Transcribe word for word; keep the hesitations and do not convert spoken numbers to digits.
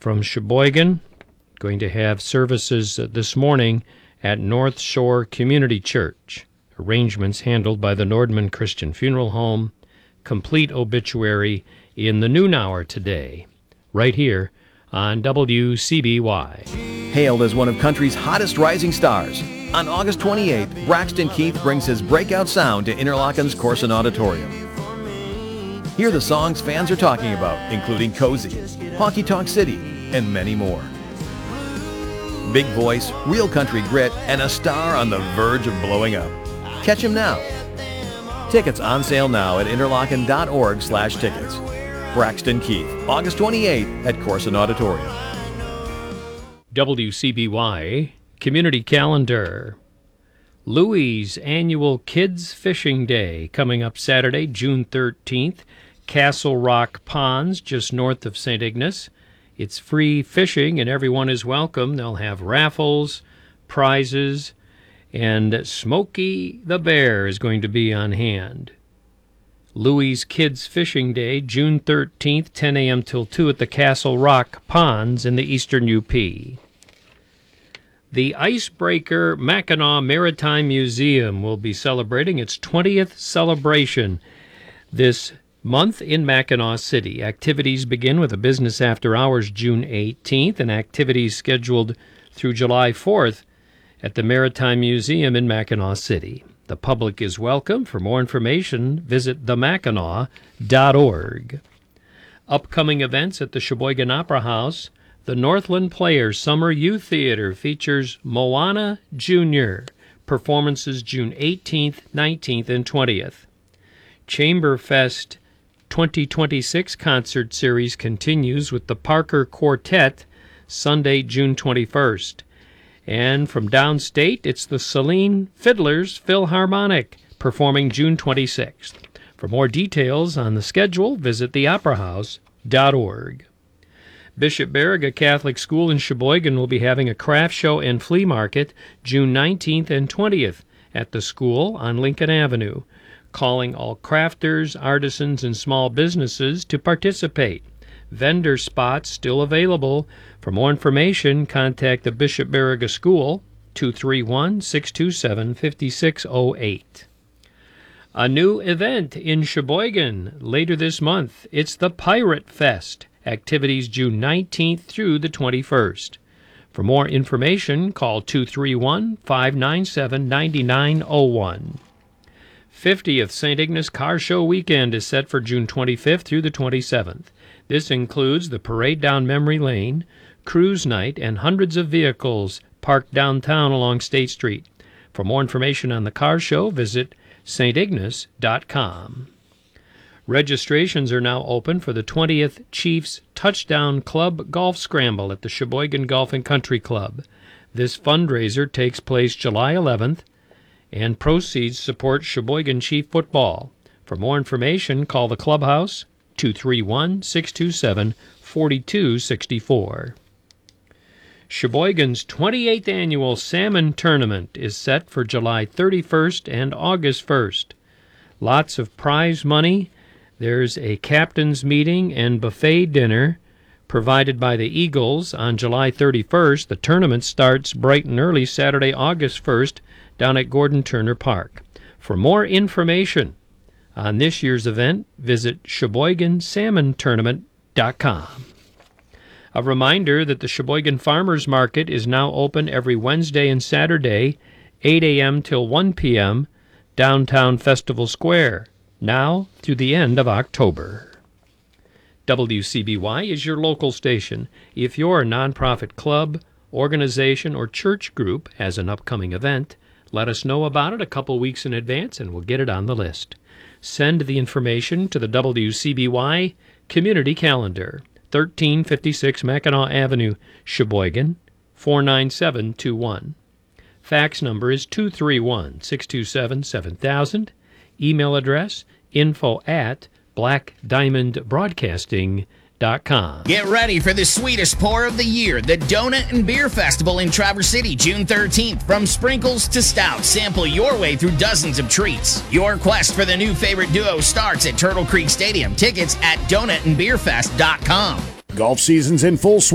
from Sheboygan. Going to have services uh, this morning at North Shore Community Church. Arrangements handled by the Nordman Christian Funeral Home. Complete obituary in the noon hour today, right here on W C B Y. Hailed as one of country's hottest rising stars, on August twenty-eighth, Braxton Keith brings his breakout sound to Interlochen's Corson Auditorium. Hear the songs fans are talking about, including Cozy, Honky Tonk City, and many more. Big voice, real country grit, and a star on the verge of blowing up. Catch him now. Tickets on sale now at interlochen.org slash tickets. Braxton Keith, August twenty-eighth at Corson Auditorium. W C B Y Community Calendar. Louis' annual Kids Fishing Day coming up Saturday, June thirteenth. Castle Rock Ponds, just north of Saint Ignace. It's free fishing and everyone is welcome. They'll have raffles, prizes, and Smokey the Bear is going to be on hand. Louis' Kids Fishing Day, June thirteenth, ten a.m. till two at the Castle Rock Ponds in the eastern U P. The Icebreaker Mackinac Maritime Museum will be celebrating its twentieth celebration this month in Mackinac City. Activities begin with a business after hours June eighteenth and activities scheduled through July fourth at the Maritime Museum in Mackinac City. The public is welcome. For more information, visit the mackinac dot org. Upcoming events at the Sheboygan Opera House. The Northland Players Summer Youth Theater features Moana Junior Performances June eighteenth, nineteenth, and twentieth. Chamberfest twenty twenty-six concert series continues with the Parker Quartet Sunday, June twenty-first. And from downstate, it's the Saline Fiddlers Philharmonic performing June twenty-sixth. For more details on the schedule, visit the opera house dot org. Bishop Baraga Catholic School in Sheboygan will be having a craft show and flea market June nineteenth and twentieth at the school on Lincoln Avenue, calling all crafters, artisans, and small businesses to participate. Vendor spots still available. For more information, contact the Bishop Baraga School, two three one, six two seven, five six zero eight. A new event in Sheboygan later this month. It's the Pirate Fest. Activities June nineteenth through the twenty-first. For more information, call two three one, five nine seven, nine nine zero one. fiftieth Saint Ignace Car Show Weekend is set for June twenty-fifth through the twenty-seventh. This includes the parade down Memory Lane, cruise night, and hundreds of vehicles parked downtown along State Street. For more information on the car show, visit st ignace dot com. Registrations are now open for the twentieth Chiefs Touchdown Club Golf Scramble at the Sheboygan Golf and Country Club. This fundraiser takes place July eleventh, and proceeds support Sheboygan Chief football. For more information, call the clubhouse, two three one, six two seven, four two six four. Sheboygan's twenty-eighth Annual Salmon Tournament is set for July thirty-first and August first. Lots of prize money. There's a captain's meeting and buffet dinner provided by the Eagles on July thirty-first. The tournament starts bright and early Saturday, August first, down at Gordon Turner Park. For more information on this year's event, visit sheboygan salmon tournament dot com. A reminder that the Sheboygan Farmers Market is now open every Wednesday and Saturday, eight a.m. till one p.m., downtown Festival Square, now through the end of October. W C B Y is your local station. If your nonprofit club, organization, or church group has an upcoming event, let us know about it a couple weeks in advance and we'll get it on the list. Send the information to the W C B Y Community Calendar, thirteen fifty-six Mackinac Avenue, Sheboygan, four nine seven two one. Fax number is two three one, six two seven, seven thousand. Email address, info at black diamond broadcasting dot com. Get ready for the sweetest pour of the year, the Donut and Beer Festival in Traverse City, June thirteenth. From sprinkles to stout, sample your way through dozens of treats. Your quest for the new favorite duo starts at Turtle Creek Stadium. Tickets at donut and beer fest dot com. Golf season's in full swing.